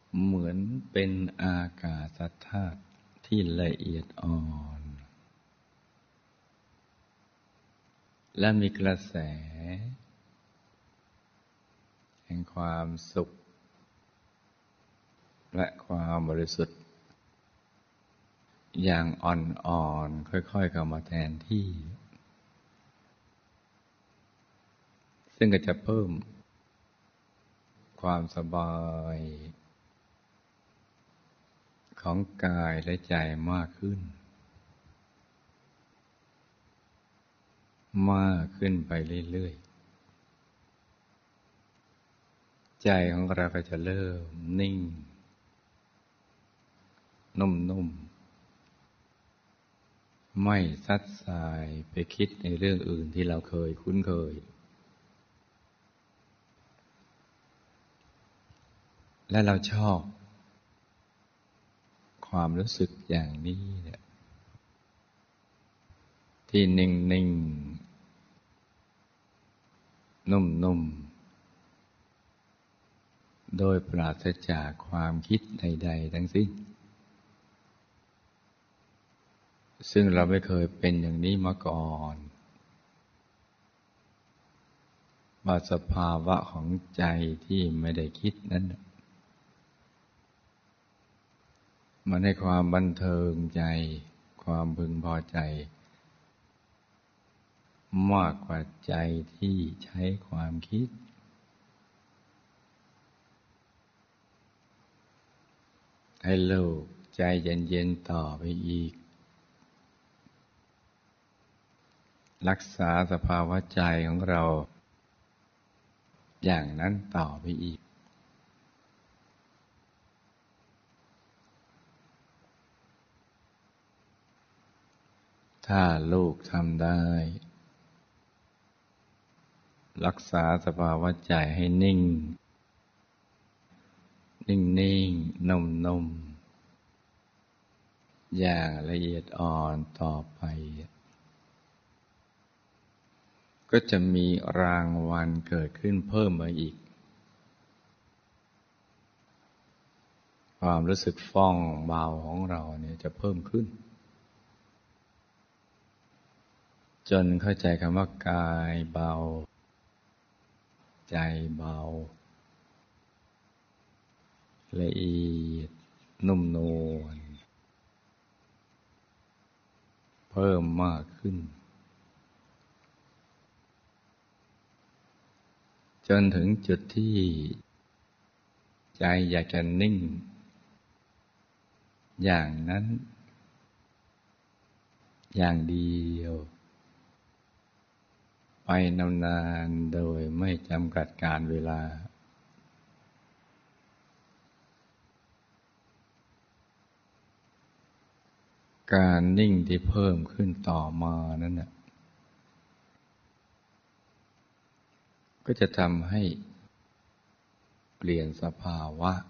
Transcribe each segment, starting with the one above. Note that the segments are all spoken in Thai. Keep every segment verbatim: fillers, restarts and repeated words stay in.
เหมือนเป็นอากาศธาตุที่ละเอียดอ่อนและมีกระแสแห่งความสุขและความบริสุทธิ์อย่างอ่อนๆค่อยๆเข้ามาแทนที่ซึ่งก็จะเพิ่มความสบายของกายและใจมากขึ้นมากขึ้นไปเรื่อยๆใจของเราก็จะเริ่มนิ่งนุ่มๆไม่ซัดสายไปคิดในเรื่องอื่นที่เราเคยคุ้นเคยและเราชอบความรู้สึกอย่างนี้เนี่ยที่นิ่งๆนุ่มๆโดยปราศจากความคิดใดๆทั้งสิ้นซึ่งเราไม่เคยเป็นอย่างนี้มาก่อนว่าสภาวะของใจที่ไม่ได้คิดนั้นมันให้ความบันเทิงใจความพึงพอใจมากกว่าใจที่ใช้ความคิดให้โลกใจเย็นๆต่อไปอีกรักษาสภาวะใจของเราอย่างนั้นต่อไปอีกถ้าลูกทำได้รักษาสภาวะใจให้นิ่งนิ่งๆนุ่มๆอย่างละเอียดอ่อนต่อไปก็จะมีรางวัลเกิดขึ้นเพิ่มมาอีกความรู้สึกฟ่องเบาของเราเนี่ยจะเพิ่มขึ้นจนเข้าใจคำว่ากายเบาใจเบาละเอียดนุ่มนวลเพิ่มมากขึ้นจนถึงจุดที่ใจอยากจะนิ่งอย่างนั้นอย่างเดียวไปนานๆโดยไม่จำกัดการเวลาการนิ่งที่เพิ่มขึ้นต่อมานั้นน่ะก็จะทำให้เปลี่ยนสภาวะ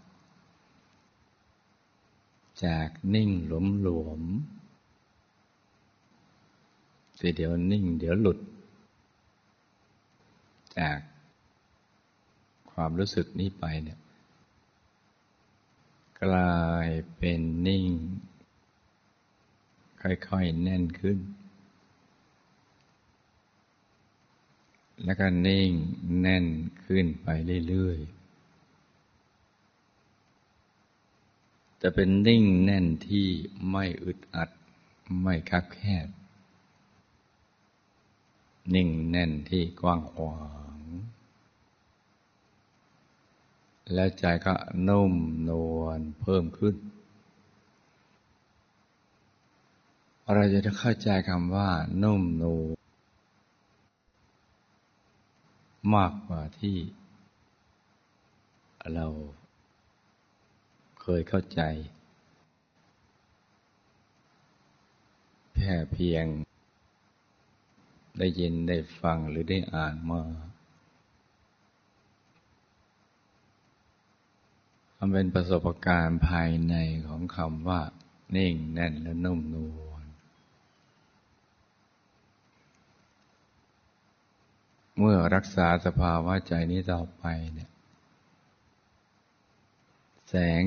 จากนิ่งหลวมๆแต่เดี๋ยวนิ่งเดี๋ยวหลุดจากความรู้สึกนี้ไปเนี่ยกลายเป็นนิ่งค่อยๆแน่นขึ้นแล้วก็นิ่งแน่นขึ้นไปเรื่อยๆจะเป็นนิ่งแน่นที่ไม่อึดอัดไม่คับแคบนิ่งแน่นที่กว้างขวางแล้วใจก็นุ่มนวลเพิ่มขึ้นเราจะได้เข้าใจคำว่านุ่มนวลมากกว่าที่เราเคยเข้าใจแค่เพียงได้ยินได้ฟังหรือได้อ่านมามันเป็นประสบการณ์ภายในของคำว่านิ่งแน่นและนุ่มนวลเมื่อรักษาสภาวะใจนี้ต่อไปเนี่ยแสง